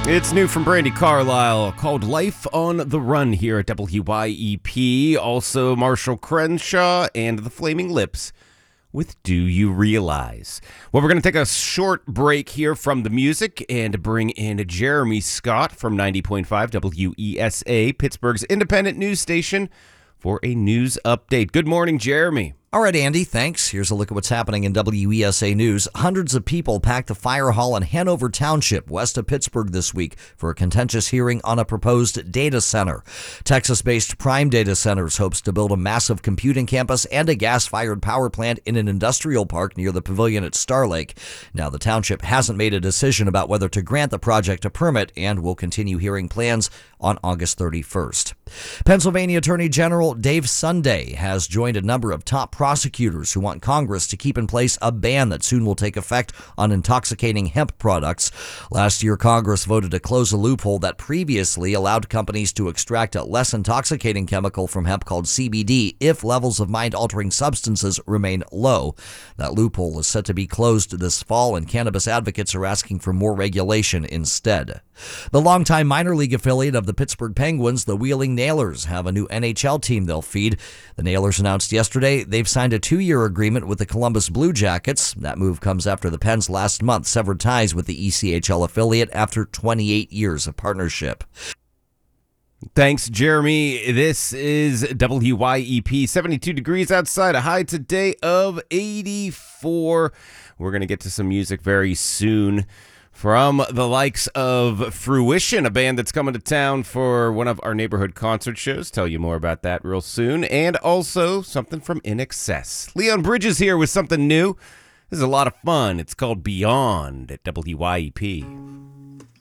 It's new from Brandi Carlile called Life on the Run here at WYEP. Also, Marshall Crenshaw and the Flaming Lips with Do You Realize? Well, we're going to take a short break here from the music and bring in Jeremy Scott from 90.5 WESA, Pittsburgh's independent news station, for a news update. Good morning, Jeremy. All right, Andy, thanks. Here's a look at what's happening in WESA News. Hundreds of people packed the fire hall in Hanover Township, west of Pittsburgh, this week for a contentious hearing on a proposed data center. Texas-based Prime Data Centers hopes to build a massive computing campus and a gas-fired power plant in an industrial park near the pavilion at Star Lake. Now, the township hasn't made a decision about whether to grant the project a permit and will continue hearing plans on August 31st. Pennsylvania Attorney General Dave Sunday has joined a number of top prosecutors who want Congress to keep in place a ban that soon will take effect on intoxicating hemp products. Last year, Congress voted to close a loophole that previously allowed companies to extract a less intoxicating chemical from hemp called CBD if levels of mind-altering substances remain low. That loophole is set to be closed this fall, and cannabis advocates are asking for more regulation instead. The longtime minor league affiliate of the Pittsburgh Penguins, the Wheeling Nailers, have a new NHL team they'll feed. The Nailers announced yesterday they've signed a 2-year agreement with the Columbus Blue Jackets. That move comes after the Pens last month severed ties with the ECHL affiliate after 28 years of partnership. Thanks, Jeremy. This is WYEP. 72 degrees outside, a high today of 84. We're going to get to some music very soon from the likes of Fruition, a band that's coming to town for one of our neighborhood concert shows. Tell you more about that real soon. And also something from In Excess. Leon Bridges here with something new. This is a lot of fun. It's called Beyond at WYEP.